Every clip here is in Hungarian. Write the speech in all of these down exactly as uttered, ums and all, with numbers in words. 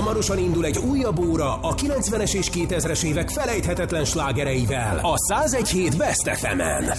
hamarosan indul egy újabb óra a kilencvenes és kétezres évek felejthetetlen slágereivel a százegy hét Best ef emen.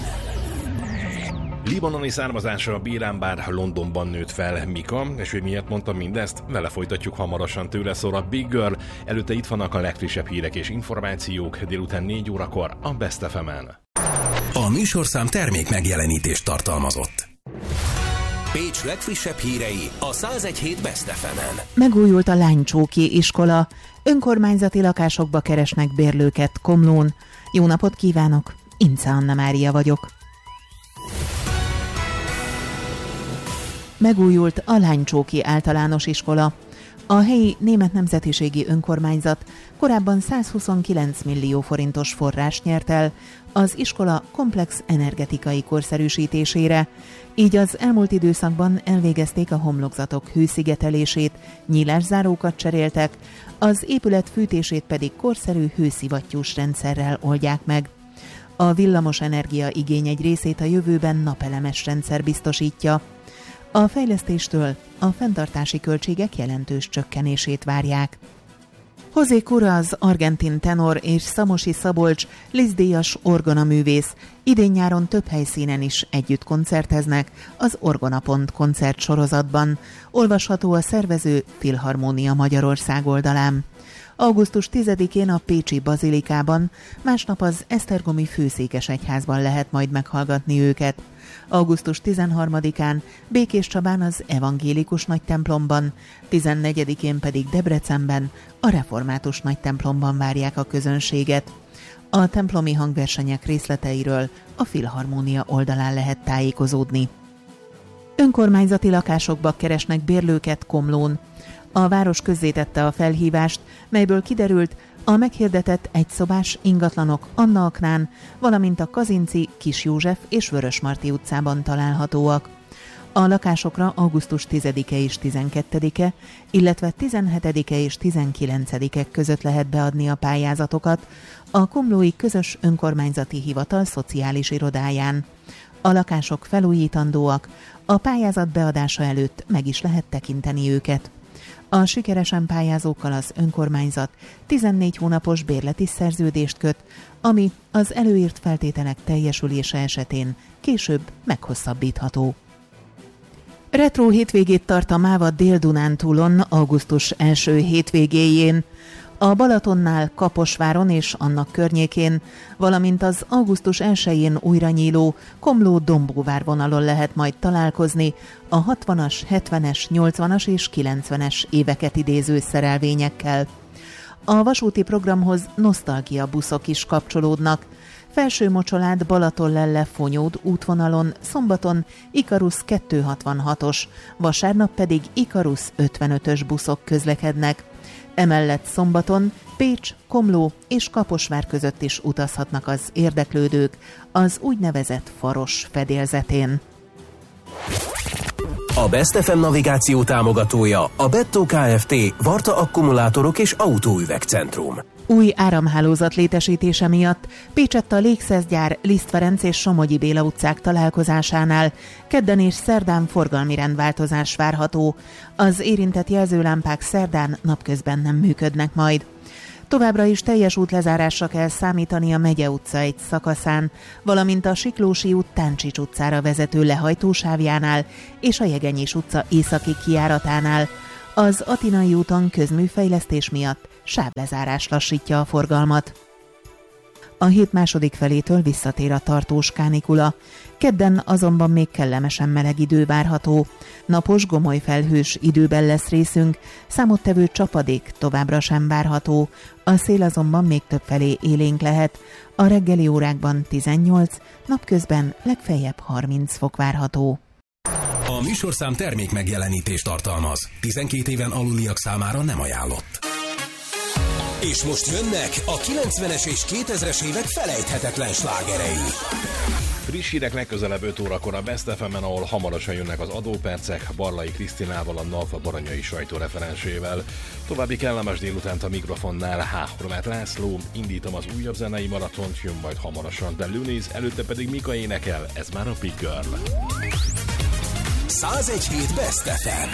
Libanoni származása bírán, bár Londonban nőtt fel Mika, és hogy miért mondtam mindezt? Vele folytatjuk hamarosan, tőle szól a Big Girl. Előtte itt vannak a legfrissebb hírek és információk délután négy órakor a Best ef emen. A műsorszám termék megjelenítést tartalmazott. Pécs legfrissebb hírei a százegy hét Best ef emen. Megújult a Lánycsóki iskola. Önkormányzati lakásokba keresnek bérlőket Komlón. Jó napot kívánok! Ince Anna Mária vagyok. Megújult a Lánycsóki általános iskola. A helyi német nemzetiségi önkormányzat korábban százhuszonkilenc millió forintos forrást nyert el az iskola komplex energetikai korszerűsítésére, így az elmúlt időszakban elvégezték a homlokzatok hőszigetelését, nyílászárókat cseréltek, az épület fűtését pedig korszerű hőszivattyús rendszerrel oldják meg. A villamos energia igény egy részét a jövőben napelemes rendszer biztosítja. A fejlesztéstől a fenntartási költségek jelentős csökkenését várják. José Cura, az argentin tenor és Szamosi Szabolcs Liszt-díjas orgonaművész idén-nyáron több helyszínen is együtt koncerteznek az Orgonapont koncertsorozatban. Olvasható a szervező Filharmónia Magyarország oldalán. augusztus tizedikén a pécsi bazilikában, másnap az esztergomi főszékesegyházban lehet majd meghallgatni őket. augusztus tizenharmadikán Békéscsabán az evangélikus nagytemplomban, tizennegyedikén pedig Debrecenben a református nagytemplomban várják a közönséget. A templomi hangversenyek részleteiről a Filharmónia oldalán lehet tájékozódni. Önkormányzati lakásokba keresnek bérlőket Komlón. A város közzétette a felhívást, melyből kiderült, a meghirdetett egyszobás ingatlanok Anna Aknán, valamint a Kazinci, Kis József és Vörösmarty utcában találhatóak. A lakásokra augusztus tizedike és tizenkettedike, illetve tizenhetedike és tizenkilencedike között lehet beadni a pályázatokat a Komlói Közös Önkormányzati Hivatal szociális irodáján. A lakások felújítandóak, a pályázat beadása előtt meg is lehet tekinteni őket. A sikeresen pályázókkal az önkormányzat tizennégy hónapos bérleti szerződést köt, ami az előírt feltételek teljesülése esetén később meghosszabbítható. Retro hétvégét tart a Máva Dél-Dunántúlon augusztus első hétvégéjén. A Balatonnál, Kaposváron és annak környékén, valamint az augusztus elsején újra nyíló Komló-Dombóvár vonalon lehet majd találkozni a hatvanas, hetvenes, nyolcvanas és kilencvenes éveket idéző szerelvényekkel. A vasúti programhoz nosztalgia buszok is kapcsolódnak. Felsőmocsolád Balatonlelle-Fonyód útvonalon szombaton Ikarus kétszázhatvanhatos, vasárnap pedig Ikarus ötvenötös buszok közlekednek. Emellett szombaton Pécs, Komló és Kaposvár között is utazhatnak az érdeklődők az úgynevezett Faros fedélzetén. A Best ef em navigáció támogatója a Bettó Kft. Varta Akkumulátorok és Autóüvegcentrum. Új áramhálózat létesítése miatt Pécsett a Légszeszgyár, Liszt Ferenc és Somogyi Béla utcák találkozásánál kedden és szerdán forgalmi rendváltozás várható. Az érintett jelzőlámpák szerdán napközben nem működnek majd. Továbbra is teljes útlezárásra kell számítani a Megye utca egy szakaszán, valamint a Siklósi út Táncsics utcára vezető lehajtósávjánál és a Jegenyés utca északi kijáratánál. Az Atinai úton közműfejlesztés miatt sávlezárás lassítja a forgalmat. A hét második felétől visszatér a tartós kánikula. Kedden azonban még kellemesen meleg idő várható. Napos, gomoly felhős időben lesz részünk, számottevő csapadék továbbra sem várható. A szél azonban még többfelé élénk lehet. A reggeli órákban tizennyolc, napközben legfeljebb harminc fok várható. A műsorszám termék megjelenítést tartalmaz. tizenkét éven aluliak számára nem ajánlott. És most jönnek a kilencvenes és kétezres évek felejthetetlen slágerei. Friss hírek legközelebb öt órakor a Best ef emen, ahol hamarosan jönnek az adópercek Barlai Krisztinával, a NAV baranyai sajtóreferensével. További kellemes délutánt a mikrofonnál H. Horváth László, indítom az újabb zenei maratont, jön majd hamarosan The Lunis, előtte pedig Mika énekel, ez már a Big Girl. százegy hét Best ef em.